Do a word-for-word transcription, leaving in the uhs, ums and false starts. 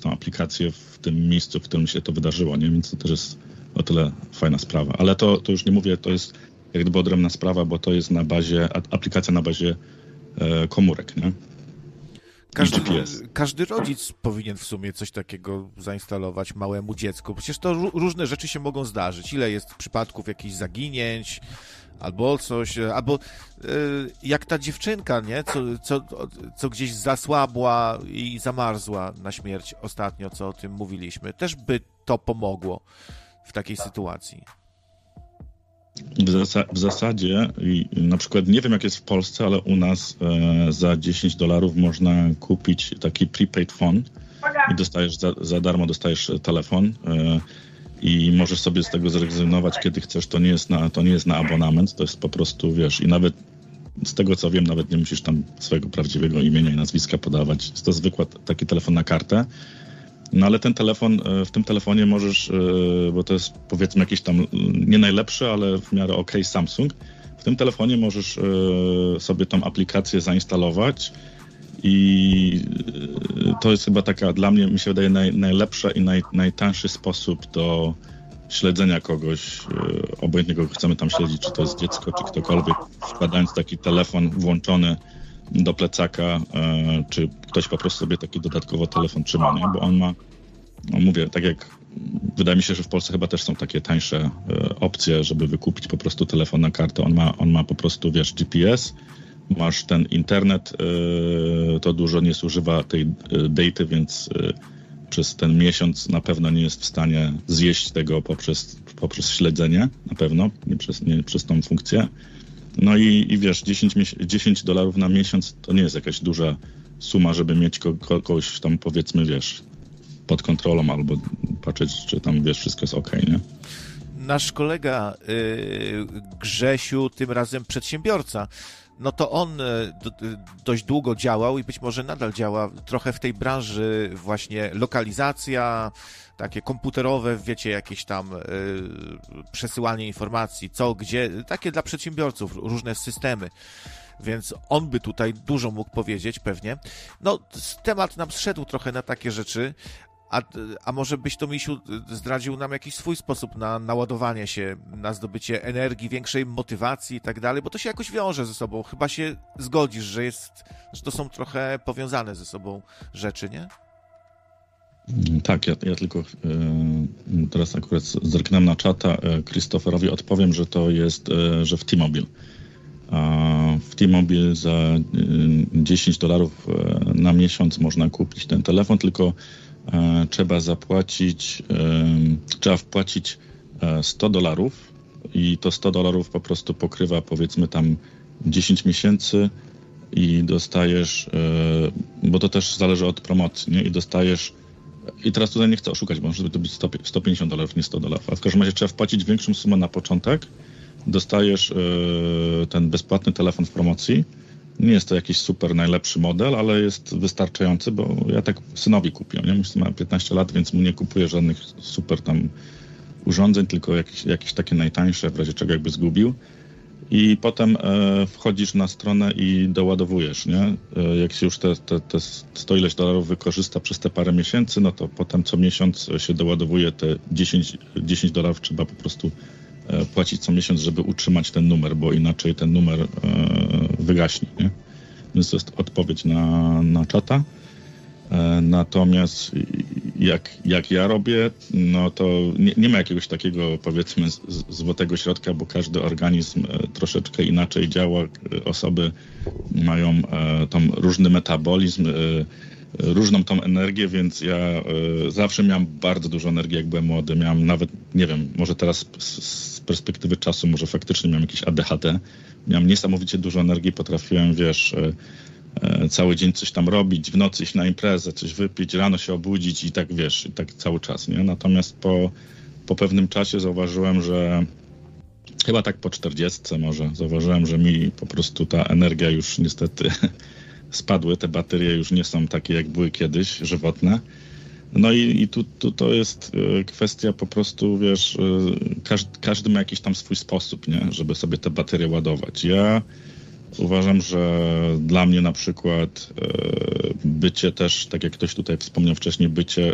tą aplikację w tym miejscu, w którym się to wydarzyło, nie? Więc to też jest o tyle fajna sprawa. Ale to, to już nie mówię, to jest jak gdyby odrębna sprawa, bo to jest na bazie, aplikacja na bazie e, komórek, nie? Każdy, każdy rodzic powinien w sumie coś takiego zainstalować małemu dziecku. Przecież to ró- różne rzeczy się mogą zdarzyć. Ile jest przypadków jakichś zaginięć, albo coś, albo y, jak ta dziewczynka, nie? Co, co, co gdzieś zasłabła i zamarzła na śmierć ostatnio, co o tym mówiliśmy. Też by to pomogło w takiej sytuacji. W, zasa- w zasadzie, i na przykład nie wiem jak jest w Polsce, ale u nas e, za dziesięć dolarów można kupić taki prepaid phone i dostajesz za, za darmo dostajesz telefon e, i możesz sobie z tego zrezygnować kiedy chcesz. To nie jest na, to nie jest na abonament, to jest po prostu, wiesz, i nawet z tego co wiem, nawet nie musisz tam swojego prawdziwego imienia i nazwiska podawać. Jest to zwykły taki telefon na kartę. No ale ten telefon, w tym telefonie możesz, bo to jest powiedzmy jakiś tam nie najlepszy, ale w miarę okej Samsung, w tym telefonie możesz sobie tą aplikację zainstalować i to jest chyba taka dla mnie, mi się wydaje, naj, najlepsza i naj, najtańszy sposób do śledzenia kogoś, obojętnie kogo chcemy tam śledzić, czy to jest dziecko, czy ktokolwiek, wkładając taki telefon włączony do plecaka, e, czy ktoś po prostu sobie taki dodatkowo telefon trzyma, nie? Bo on ma, no mówię, tak jak wydaje mi się, że w Polsce chyba też są takie tańsze e, opcje, żeby wykupić po prostu telefon na kartę. On ma, on ma po prostu, wiesz, G P S, masz ten internet, e, to dużo nie zużywa tej e, daty, więc e, przez ten miesiąc na pewno nie jest w stanie zjeść tego poprzez, poprzez śledzenie, na pewno, nie przez, nie przez tą funkcję. No i, i wiesz, dziesięć dolarów na miesiąc to nie jest jakaś duża suma, żeby mieć ko- kogoś tam, powiedzmy, wiesz, pod kontrolą albo patrzeć, czy tam, wiesz, wszystko jest okej, nie? Nasz kolega yy, Grzesiu, tym razem przedsiębiorca, no to on do, dość długo działał i być może nadal działa trochę w tej branży właśnie lokalizacja, takie komputerowe, wiecie, jakieś tam y, przesyłanie informacji, co, gdzie, takie dla przedsiębiorców, różne systemy. Więc on by tutaj dużo mógł powiedzieć pewnie. No, temat nam zszedł trochę na takie rzeczy, a, a może byś to, Misiu, zdradził nam jakiś swój sposób na naładowanie się, na zdobycie energii, większej motywacji i tak dalej, bo to się jakoś wiąże ze sobą. Chyba się zgodzisz, że jest, że to są trochę powiązane ze sobą rzeczy, nie? Tak, ja, ja tylko e, teraz akurat zerknę na czata, e, Christopherowi odpowiem, że to jest, e, że w T-Mobile. A w T-Mobile za e, dziesięć dolarów e, na miesiąc można kupić ten telefon, tylko e, trzeba zapłacić, e, trzeba wpłacić e, sto dolarów i to sto dolarów po prostu pokrywa, powiedzmy tam dziesięć miesięcy i dostajesz, e, bo to też zależy od promocji, nie? I dostajesz. I teraz tutaj nie chcę oszukać, bo może to być sto pięćdziesiąt dolarów, nie sto dolarów. A w każdym razie trzeba wpłacić większą sumę na początek. Dostajesz yy, ten bezpłatny telefon w promocji. Nie jest to jakiś super najlepszy model, ale jest wystarczający, bo ja tak synowi kupiłem. Nie? Mój syn ma piętnaście lat, więc mu nie kupuję żadnych super tam urządzeń, tylko jakieś, jakieś takie najtańsze, w razie czego jakby zgubił. I potem e, wchodzisz na stronę i doładowujesz, nie? E, jak się już te, te, te sto ileś dolarów wykorzysta przez te parę miesięcy, no to potem co miesiąc się doładowuje te dziesięć dolarów trzeba po prostu e, płacić co miesiąc, żeby utrzymać ten numer, bo inaczej ten numer e, wygaśnie, nie? Więc to jest odpowiedź na, na czata. E, natomiast jak, jak ja robię, no to nie, nie ma jakiegoś takiego, powiedzmy, z, złotego środka, bo każdy organizm e, troszeczkę inaczej działa. Osoby mają e, tam różny metabolizm, e, różną tą energię, więc ja e, zawsze miałem bardzo dużo energii, jak byłem młody. Miałem nawet, nie wiem, może teraz z, z perspektywy czasu, może faktycznie miałem jakieś A D H D. Miałem niesamowicie dużo energii, potrafiłem, wiesz, e, cały dzień coś tam robić, w nocy iść na imprezę, coś wypić, rano się obudzić i tak, wiesz, i tak cały czas, nie? Natomiast po, po pewnym czasie zauważyłem, że chyba tak po czterdziestce może, zauważyłem, że mi po prostu ta energia już niestety spadły, te baterie już nie są takie, jak były kiedyś, żywotne. No i, i tu, tu to jest kwestia po prostu, wiesz, każdy, każdy ma jakiś tam swój sposób, nie? Żeby sobie te baterie ładować. Ja uważam, że dla mnie na przykład bycie też, tak jak ktoś tutaj wspomniał wcześniej, bycie